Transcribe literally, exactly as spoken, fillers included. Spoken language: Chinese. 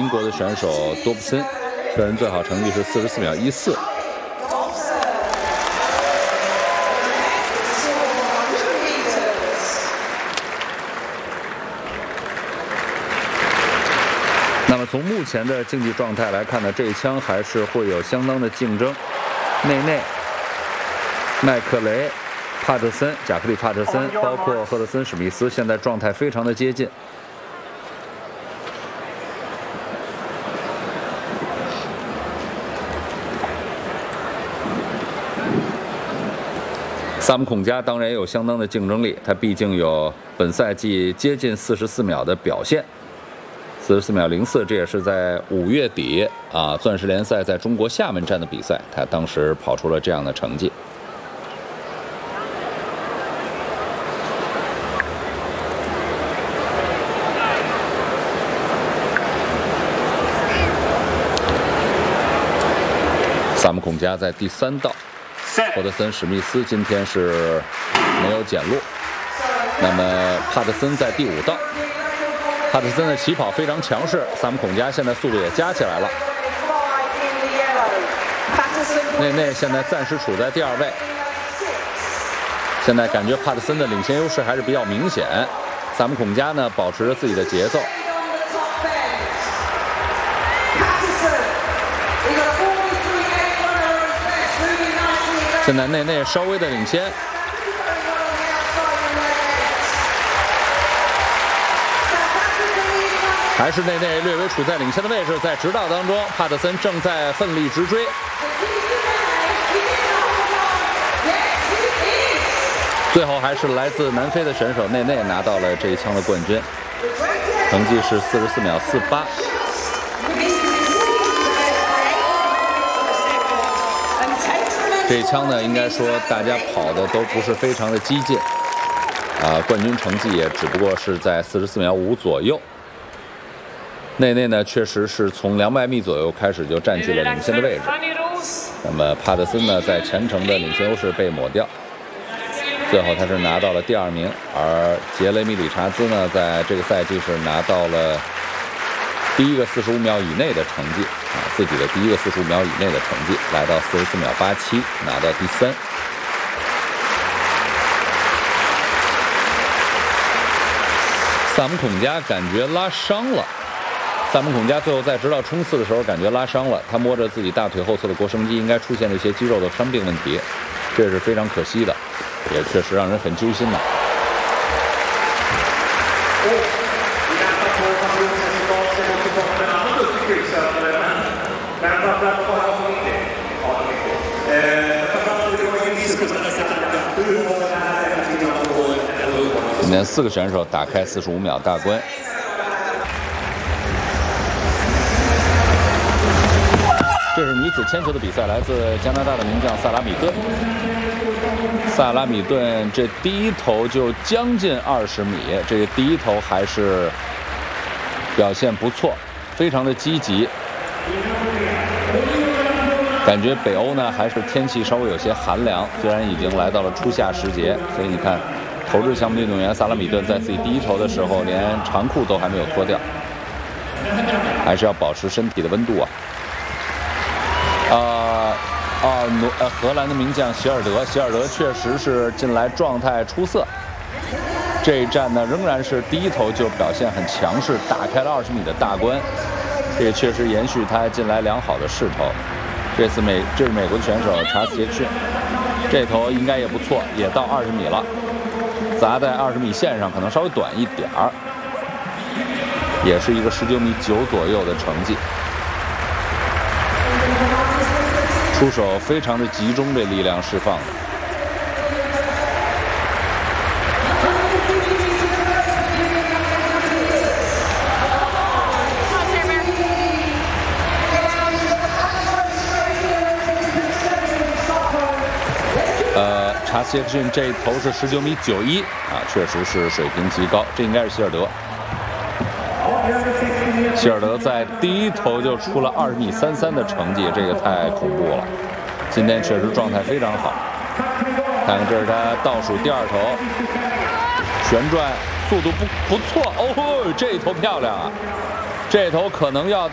英国的选手多布森，个人最好成绩是四十四秒一四。那么从目前的竞技状态来看呢，这一枪还是会有相当的竞争。内内、麦克雷、帕特森、贾克利·帕特森，包括赫德森、史密斯，现在状态非常的接近。萨姆孔加当然也有相当的竞争力，他毕竟有本赛季接近四十四秒的表现。四十四秒零四，这也是在五月底啊，钻石联赛在中国厦门站的比赛，他当时跑出了这样的成绩。萨姆孔加在第三道，霍德森、史密斯今天是没有捡路。那么帕特森在第五道。帕特森的起跑非常强势，萨姆孔加现在速度也加起来了。内内现在暂时处在第二位，现在感觉帕特森的领先优势还是比较明显。萨姆孔加呢保持着自己的节奏。现在内内稍微的领先。还是内内略微处在领先的位置，在直道当中，帕特森正在奋力直追。最后还是来自南非的选手内内拿到了这一枪的冠军，成绩是四十四秒四八。这一枪呢，应该说大家跑的都不是非常的激进，啊，冠军成绩也只不过是在四十四秒五左右。内内呢，确实是从两百米左右开始就占据了领先的位置。那么帕特森呢，在前程的领先优势被抹掉，最后他是拿到了第二名。而杰雷米·理查兹呢，在这个赛季是拿到了第一个四十五秒以内的成绩啊，自己的第一个四十五秒以内的成绩，来到四十四秒八七，拿到第三。萨姆孔加感觉拉伤了。萨姆孔加最后在直道冲刺的时候感觉拉伤了，他摸着自己大腿后侧的腘绳肌，应该出现了一些肌肉的伤病问题，这是非常可惜的，也确实让人很揪心的。今天四个选手打开四十五秒大关。这是女子铅球的比赛，来自加拿大的名将萨拉米顿。萨拉米顿这第一投就将近二十米，这个第一投还是表现不错，非常的积极。感觉北欧呢还是天气稍微有些寒凉，虽然已经来到了初夏时节，所以你看，投掷项目运动员萨拉米顿在自己第一投的时候，连长裤都还没有脱掉，还是要保持身体的温度啊。啊啊，挪呃，荷兰的名将席尔德，席尔德确实是近来状态出色。这一战呢，仍然是第一投就表现很强势，打开了二十米的大关，这也确实延续他近来良好的势头。这次美，这是美国的选手查斯杰克逊，这投应该也不错，也到二十米了，砸在二十米线上，可能稍微短一点儿，也是一个十九米九左右的成绩。出手非常的集中，这力量释放的。呃，查斯杰克逊这一投是十九米九一啊，确实是水平极高，这应该是希尔德。希尔德在第一投就出了二十米三三的成绩，这个太恐怖了。今天确实状态非常好。看看这是他倒数第二投，旋转速度不不错哦，这一投漂亮啊，这一投可能要到。